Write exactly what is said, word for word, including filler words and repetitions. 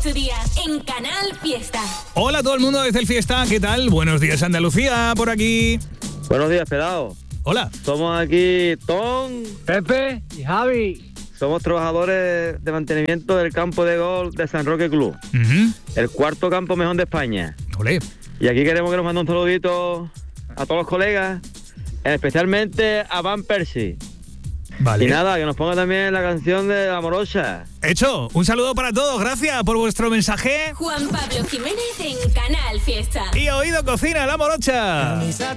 su día en Canal Fiesta. Hola a todo el mundo desde el Fiesta, ¿qué tal? Buenos días, Andalucía, por aquí. Buenos días, pelado. Hola. Somos aquí Tom, Pepe y Javi. Somos trabajadores de mantenimiento del campo de golf de San Roque Club. Uh-huh. El cuarto campo mejor de España. Olé. Y aquí queremos que nos mande un saludito a todos los colegas, especialmente a Van Persie. Vale. Y nada, que nos ponga también la canción de La Morocha. Hecho, un saludo para todos, gracias por vuestro mensaje. Juan Pablo Jiménez en Canal Fiesta. Y Oído Cocina, La Morocha. Camisa